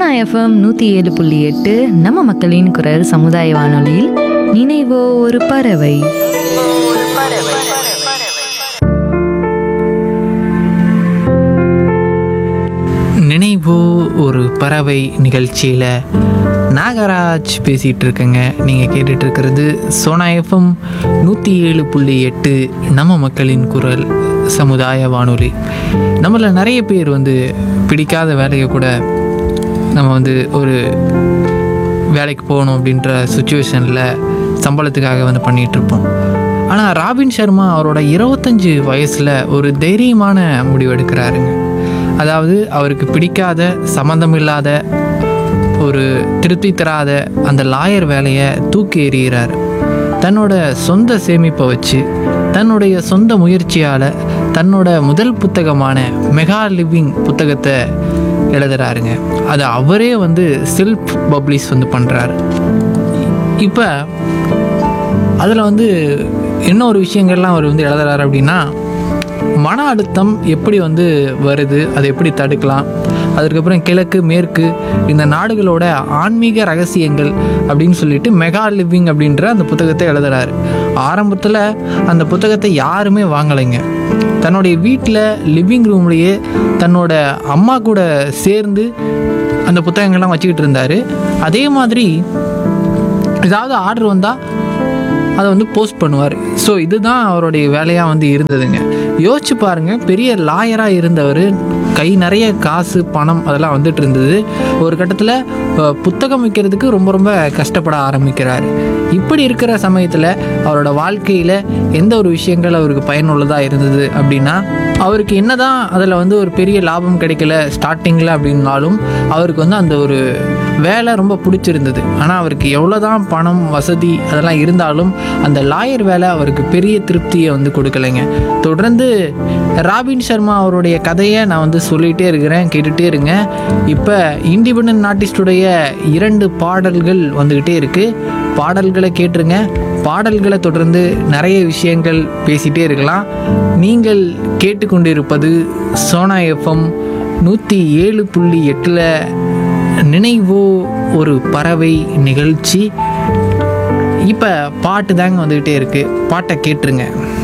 FM 107.8 நம்ம மக்களின் குரல் சமுதாய வானொலியில் நினைவோ ஒரு பறவை. நினைவோ ஒரு பறவை நிகழ்ச்சியில் நாகராஜ் பேசிகிட்டு இருக்கேங்க. நீங்கள் கேட்டுட்டு இருக்கிறது சோனா எஃப்எம் 107.8 நம்ம மக்களின் குரல் சமுதாய வானொலி. நம்மள நிறைய பேர் பிடிக்காத வேலையை கூட நம்ம ஒரு வேலைக்கு போகணும் அப்படின்ற சுச்சுவேஷனில் சம்பளத்துக்காக பண்ணிகிட்ருப்போம். ஆனால் ராபின் சர்மா அவரோட 25 வயசில் ஒரு தைரியமான முடிவு எடுக்கிறாருங்க. அதாவது அவருக்கு பிடிக்காத, சம்மந்தமில்லாத, ஒரு திருப்தி தராத அந்த லாயர் வேலையை தூக்கி எறிகிறார். தன்னோட சொந்த சேமிப்பை வச்சு, தன்னுடைய சொந்த முயற்சியால் தன்னோட முதல் புத்தகமான மெகா லிவிங் புத்தகத்தை எழுதுறாருங்க. அதை அவரே செல்ஃப் பப்ளிஷ் பண்ணுறாரு. இப்போ அதில் என்ன ஒரு விஷயங்கள்லாம் அவர் எழுதுறாரு அப்படின்னா, மன அழுத்தம் எப்படி வருது, அதை எப்படி தடுக்கலாம், அதுக்கப்புறம் கிழக்கு மேற்கு இந்த நாடுகளோட ஆன்மீக ரகசியங்கள் அப்படின்னு சொல்லிட்டு மெகா லிவிங் அப்படின்ற அந்த புத்தகத்தை எழுதுறாரு. ஆரம்பத்தில் அந்த புத்தகத்தை யாருமே வாங்கலைங்க. தன்னுடைய வீட்டில் லிவிங் ரூம்லேயே தன்னோட அம்மா கூட சேர்ந்து அந்த புத்தகங்கள்லாம் வச்சுக்கிட்டு இருந்தார். அதே மாதிரி ஏதாவது ஆர்டர் வந்தால் அதை போஸ்ட் பண்ணுவார். ஸோ இதுதான் அவருடைய வேலையாக இருந்ததுங்க. யோசிச்சு பாருங்கள், பெரிய லாயராக இருந்தவர், கை நிறைய காசு பணம் அதெல்லாம் வந்துட்டு இருந்தது. ஒரு கட்டத்தில் புத்தகம் வைக்கிறதுக்கு ரொம்ப ரொம்ப கஷ்டப்பட ஆரம்பிக்கிறார். இப்படி இருக்கிற சமயத்தில் அவரோட வாழ்க்கையில் எந்த ஒரு விஷயங்கள் அவருக்கு பயனுள்ளதாக இருந்தது அப்படின்னா, அவருக்கு என்னதான் அதில் ஒரு பெரிய லாபம் கிடைக்கல ஸ்டார்டிங்கில் அப்படின்னாலும் அவருக்கு அந்த ஒரு வேலை ரொம்ப பிடிச்சிருந்தது. ஆனால் அவருக்கு எவ்வளோதான் பணம் வசதி அதெல்லாம் இருந்தாலும் அந்த லாயர் வேலை அவருக்கு பெரிய திருப்தியை கொடுக்கலைங்க. தொடர்ந்து ராபின் சர்மா அவருடைய கதையை நான் சொல்லிகிட்டே இருக்கிறேன், கேட்டுகிட்டே இருங்க. இப்போ இண்டிபெண்டன்ட் ஆர்டிஸ்டுடைய 2 பாடல்கள் வந்துக்கிட்டே இருக்குது. பாடல்களை கேட்டுருங்க. பாடல்களை தொடர்ந்து நிறைய விஷயங்கள் பேசிகிட்டே இருக்கலாம். நீங்கள் கேட்டுக்கொண்டிருப்பது சோனா எஃப்எம் 107.8 நினைவோ ஒரு பறவை நிகழ்ச்சி. இப்போ பாட்டு தாங்க வந்துக்கிட்டே இருக்குது. பாட்டை கேட்டுருங்க.